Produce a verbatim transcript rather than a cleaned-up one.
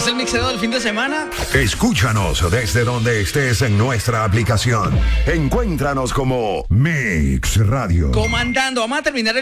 el mixeo del fin de semana. Escúchanos desde donde estés en nuestra aplicación. Encuéntranos como Mix Radio. Comandando, vamos a terminar el